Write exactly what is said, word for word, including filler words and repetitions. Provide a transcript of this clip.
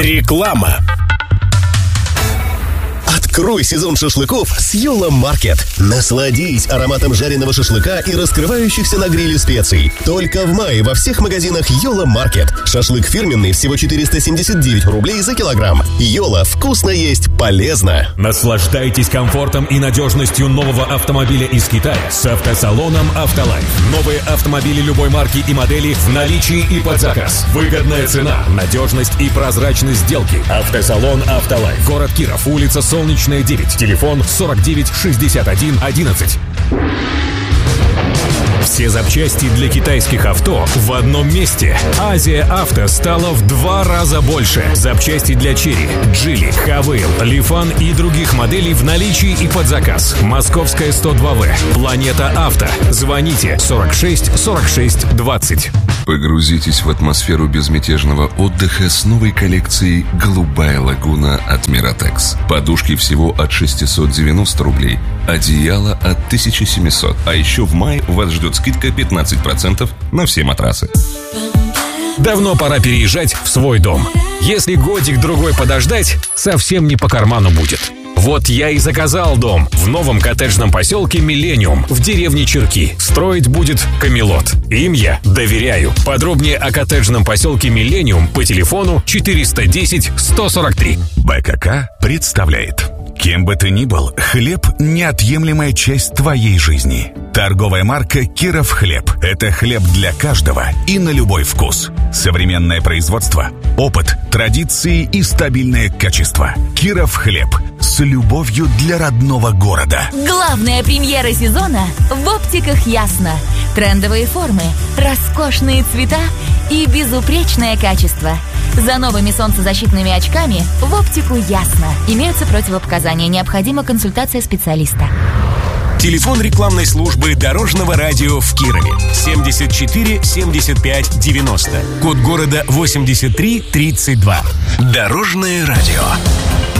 Реклама. Открой сезон шашлыков с Йола Маркет. Насладись ароматом жареного шашлыка и раскрывающихся на гриле специй. Только в мае во всех магазинах Йола Маркет. Шашлык фирменный всего четыреста семьдесят девять рублей за килограмм. Йола, вкусно есть, полезно. Наслаждайтесь комфортом и надежностью нового автомобиля из Китая с автосалоном «Автолайф». Новые автомобили любой марки и модели в наличии и под заказ. Выгодная цена, надежность и прозрачность сделки. Автосалон «Автолайф». Город Киров, улица Солнечная, девять. Телефон сорок девять шестьдесят один одиннадцать. Все запчасти для китайских авто в одном месте. Азия Авто стала в два раза больше. Запчасти для Черри, Джили, Хавейл, Лифан и других моделей в наличии и под заказ. Московская сто два вэ. Планета Авто. Звоните сорок шесть сорок шесть двадцать. Погрузитесь в атмосферу безмятежного отдыха с новой коллекцией «Голубая лагуна» от Миротекс. Подушки всего от шестьсот девяносто рублей, одеяло от тысяча семьсот. А еще в мае вас ждет скидка пятнадцать процентов на все матрасы. Давно пора переезжать в свой дом. Если годик-другой подождать, совсем не по карману будет. Вот я и заказал дом в новом коттеджном поселке «Миллениум» в деревне Черки. Строить будет Камелот. Им я доверяю. Подробнее о коттеджном поселке «Миллениум» по телефону четыреста десять сто сорок три. БКК представляет. Кем бы ты ни был, хлеб – неотъемлемая часть твоей жизни. Торговая марка «Киров хлеб» – это хлеб для каждого и на любой вкус. Современное производство, опыт, традиции и стабильное качество. «Киров хлеб» с любовью для родного города. Главная премьера сезона в оптиках Ясно. Трендовые формы, роскошные цвета и безупречное качество. За новыми солнцезащитными очками в оптику Ясно. Имеются противопоказания. Необходима консультация специалиста. Телефон рекламной службы Дорожного радио в Кирове. семьдесят четыре семьдесят пять девяносто. Код города восемьдесят три тридцать два. Дорожное радио.